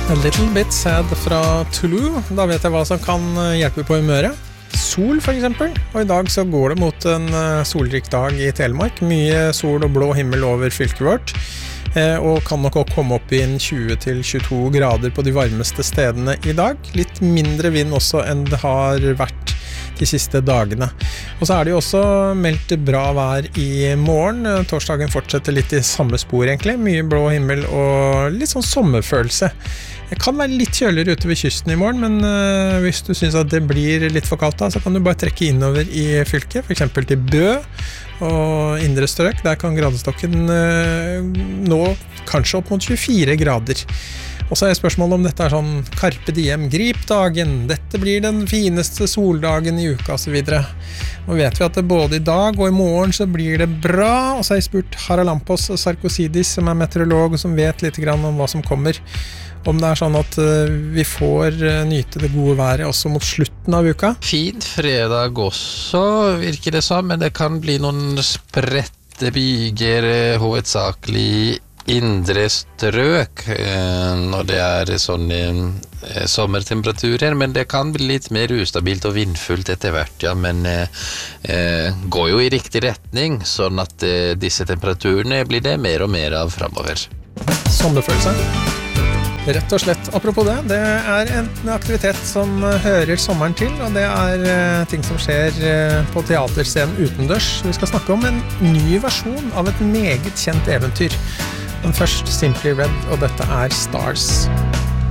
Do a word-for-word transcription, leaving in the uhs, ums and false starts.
A Little Bit Sad fra Toulouse. Da vet jeg hva som kan hjelpe på humøret. Sol for eksempel, og i dag så går det mot en solrik dag i Telemark. Mye sol og blå himmel over fylket vårt, og kan nok også komme opp i en tjue til tjueto grader på de varmeste stedene i dag. Litt mindre vind også enn det har vært de siste dagene. Og så er det jo også meldt bra vær i morgen. Torsdagen fortsetter litt i samme spor egentlig. Mye blå himmel og litt sånn sommerfølelse. Det kan være litt kjøligere ute ved kysten i morgen, men uh, hvis du synes at det blir litt for kaldt da, så kan du bare trekke innover i fylket, for eksempel til Bø og indre strøk. Der kan gradestokken uh, nå kanskje opp mot tjuefire grader. Og så er spørsmålet om dette er sånn Carpe diem, grip dagen, dette blir den fineste soldagen i uka og så videre. Nå vet vi at det både i dag og i morgen så blir det bra, og så har jeg spurt Haralampos Sarkosidis, som er meteorolog og som vet litt grann om hva som kommer. Om det er sånn at vi får nyte det gode været også mot slutten av uka. Fint fredag også, virker det som, men det kan bli noen spredte byger, hovedsakelig indre strøk når det er sånne sommertemperaturer, men det kan bli litt mer ustabilt og vindfullt etter hvert, ja, men eh, går jo i riktig retning, sånn at eh, disse temperaturene blir det mer og mer av fremover. Sommerfølelse. Rett og slett, apropos det, det er en aktivitet som hører sommeren til, og det er uh, ting som skjer uh, på teaterscenen utendørs. Vi skal snakke om en ny versjon av et meget kjent eventyr. Men først Simply Red, og dette er Stars.